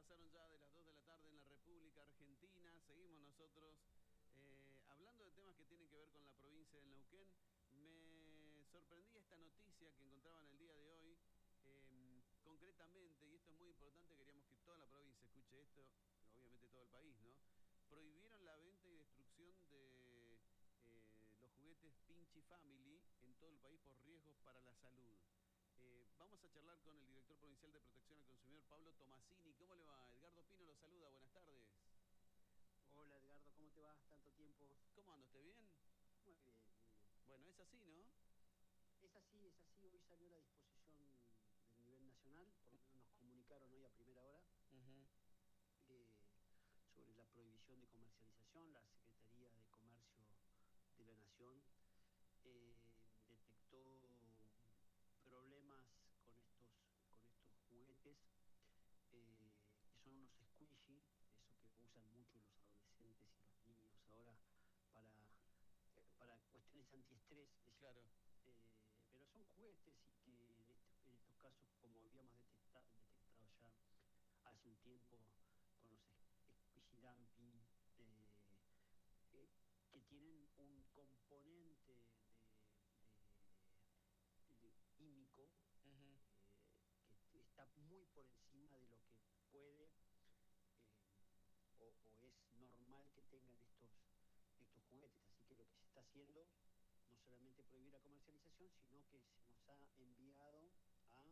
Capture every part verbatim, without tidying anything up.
pasaron ya de las dos de la tarde en la República Argentina. Seguimos nosotros eh, hablando de temas que tienen que ver con la provincia de Neuquén. Me sorprendía esta noticia que encontraba en el día de hoy. Eh, concretamente, y esto es muy importante, queríamos que toda la provincia escuche esto, obviamente todo el país, ¿no? Prohibieron la venta y destrucción de eh, los juguetes Pinchy Family en todo el país por riesgos para la salud. Eh, vamos a charlar con el director provincial de Protección al Consumidor, Pablo Tomasini. ¿Cómo le va? Edgardo Pino lo saluda, buenas tardes. Hola Edgardo, ¿cómo te va? Tanto tiempo. ¿Cómo anda usted? ¿Bien? Muy bien, muy bien. Bueno, es así, ¿no? Es así, es así. Hoy salió la disposición del nivel nacional, por lo menos nos comunicaron hoy a primera hora, Uh-huh. eh, sobre la prohibición de comercialización. La Secretaría de Comercio de la Nación eh, detectó problemas con estos, con estos juguetes, eh, que son unos squishy, eso que usan mucho los adolescentes y los niños ahora para, eh, para cuestiones antiestrés. Claro. Eh, pero son juguetes y que en, este, en estos casos, como habíamos detecta, detectado ya hace un tiempo con los squishy dumping, eh, eh, que tienen un componente de, de, de químico, Uh-huh. eh, que está muy por encima de lo que puede eh, o, o es normal que tengan estos, estos juguetes. Así que lo que se está haciendo, no solamente prohibir la comercialización, sino que se nos ha enviado a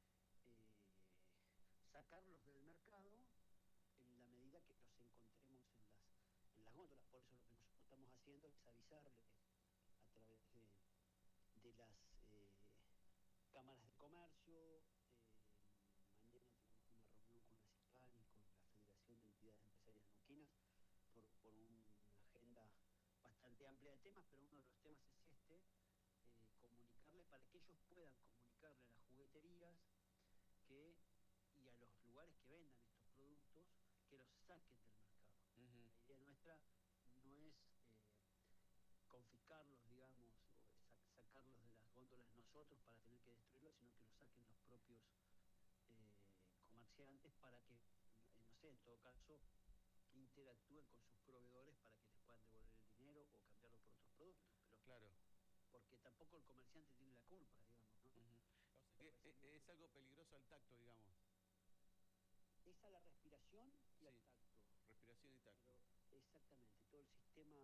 eh, sacarlos del mercado en la medida que los encontremos en las, en las góndolas. Por eso lo que nosotros estamos haciendo es avisarle a través de, de las eh, cámaras de comercio. Eh, mañana tenemos una reunión con la CIPAN y con la Federación de Entidades Empresarias Neuquinas por, por una agenda bastante amplia de temas, pero uno de los temas es este, eh, comunicarle para que ellos puedan comunicarle a las jugueterías que, y a los lugares que vendan estos productos, que los saquen del mercado. Uh-huh. La idea nuestra no es eh, confiscarlos, digamos, o sacarlos de las góndolas nosotros para tener que destruirlos, sino que los saquen los propios eh, comerciantes para que, eh, no sé, en todo caso, interactúen con sus proveedores para que les puedan devolver el dinero o cambiarlo por otros productos. Pero Claro. porque tampoco el comerciante tiene la culpa, digamos, ¿no? Uh-huh. O sea El que e- es recibimiento algo peligroso al tacto, digamos. es a la respiración y al Sí, tacto. respiración y tacto. Pero exactamente, todo el sistema